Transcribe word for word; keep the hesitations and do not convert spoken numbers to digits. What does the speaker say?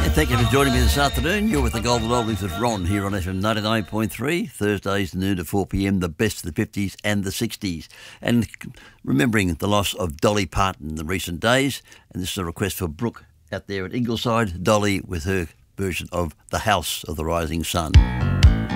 Thank you for joining me this afternoon. You're with the Golden Oldies with Ron here on F M ninety-nine point three, Thursdays noon to four p m, the best of the fifties and the sixties. And remembering the loss of Dolly Parton in the recent days, and this is a request for Brooke out there at Ingleside, Dolly with her version of The House of the Rising Sun.